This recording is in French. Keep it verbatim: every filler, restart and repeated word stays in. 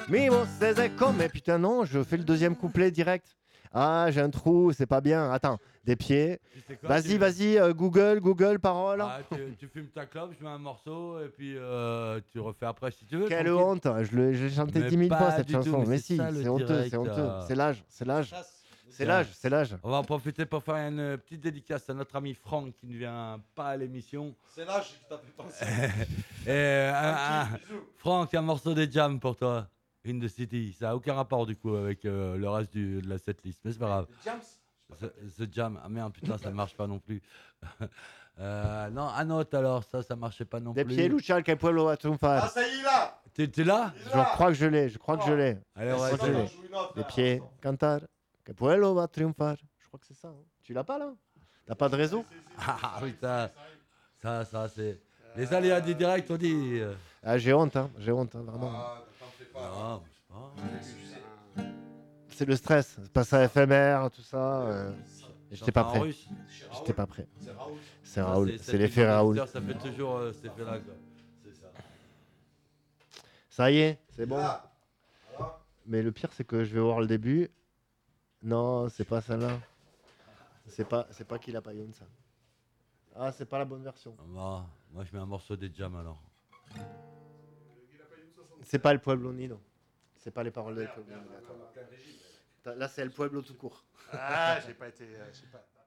Mais bon, c'est comme. Mais putain, non, je fais le deuxième couplet direct. Ah, j'ai un trou, c'est pas bien. Attends, des pieds. Tu sais quoi, Vas-y, tu- vas-y, euh, Google, Google, parole. Ah, tu, tu fumes ta clope, je mets un morceau et puis euh, tu refais après si tu veux. Quelle tranquille. honte, je l'ai j'ai chanté Mais dix mille fois pas cette du tout, chanson. mais Mais c'est si, ça, le c'est honteux, direct, c'est honteux. euh. C'est l'âge, c'est l'âge. C'est Tiens. l'âge, c'est l'âge. On va en profiter pour faire une euh, petite dédicace à notre ami Franck qui ne vient pas à l'émission. C'est l'âge qui t'a fait penser. Et euh, un- Un un- petit bisou. Franck, un morceau des Jam pour toi. In the City. Ça n'a aucun rapport du coup avec euh, le reste du- de la setlist, mais c'est pas grave. James. The, The Jam. Ah merde, putain, ça marche pas non plus. Euh, non, un autre alors, ça, ça marchait pas non Des plus. pieds, Lucha, quel pueblo va Ah, triunfar. ça y est, là. T'es t'es là Il est Je là. crois que je l'ai, je crois que je l'ai. Allez, on Je va crois que je essayer. l'ai. joue une autre, Des là, pieds, attends. cantar, que pueblo va triunfar. Je crois que c'est ça. hein. Tu l'as pas là? T'as pas de réseau? Ah putain, ça, ça, c'est. Les aléas du direct, on dit. euh, Ah, j'ai honte, hein, j'ai honte, hein, vraiment. Ah, t'en fais pas. Non, c'est pas. C'est le stress, c'est pas ça éphémère, tout ça. euh, et J'étais pas En prêt. russe. J'étais pas prêt. C'est Raoul. C'est Ah, Raoul, ça c'est fait l'effet des Raoul. auditeurs, Ça fait toujours euh, cet effet-là, quoi. C'est ça. Ça y est, c'est bon. Là. Alors, Mais le pire, c'est que je vais voir le début. Non, c'est pas celle-là. C'est pas, c'est pas Killa Payoun, ça. Ah, c'est pas la bonne version. Moi, moi, je mets un morceau des Jam alors. C'est pas le Pueblo Nido. C'est pas les paroles del Pueblo Nido. Attends. Là, c'est le Pueblo tout court. Ah, j'ai pas été. euh, je sais pas.